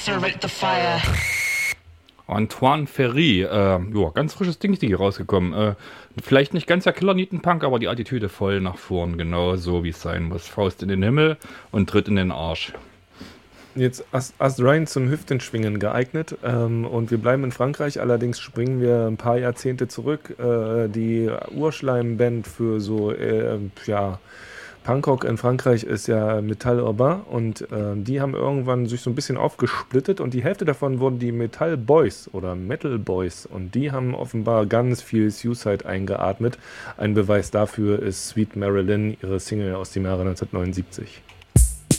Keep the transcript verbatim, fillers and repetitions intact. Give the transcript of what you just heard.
Antoine Ferry, äh, ja, ganz frisches Ding ist die hier rausgekommen. Äh, vielleicht nicht ganz der Killer-Nietenpunk, aber die Attitüde voll nach vorn, genau so wie es sein muss. Faust in den Himmel und Tritt in den Arsch. Jetzt Ast, Ast Rein zum Hüftenschwingen geeignet, ähm, und wir bleiben in Frankreich, allerdings springen wir ein paar Jahrzehnte zurück. Äh, die Urschleim-Band für so, äh, ja, Punkrock in Frankreich ist ja Metal Urbain, und äh, die haben irgendwann sich so ein bisschen aufgesplittet, und die Hälfte davon wurden die Metal Boys oder Metal Boys, und die haben offenbar ganz viel Suicide eingeatmet. Ein Beweis dafür ist Sweet Marilyn, ihre Single aus dem Jahre neunzehnhundertneunundsiebzig.